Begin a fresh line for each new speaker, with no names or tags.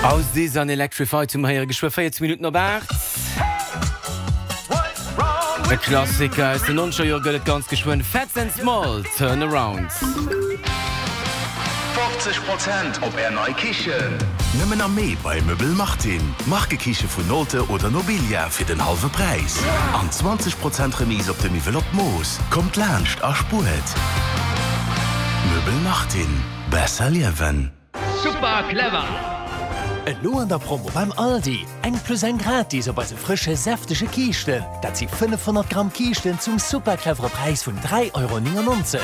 Aus dieser Electrify zum Heier geschwo 40 Minuten erwart. Der Klassiker ist den Nonchayor gëtt ganz geschwoen Fats and Small Turnarounds.
50% op neu Kichen. Nëmmen am méi bei Möbel Martin. Markekiche vun Note oder Nobilia fir den halfe Preis. An 20% Remis op dem Nivel op Moos. Kommt lerncht a Spuet. Möbel Martin. Besser liewen.
Super clever!
Et lo an der Promo beim Aldi. Eng plus eng gratis op se frische, säftesche Kichten. Dat sie 500 Gramm Kichten zum superclevere Preis vun 3,99 €.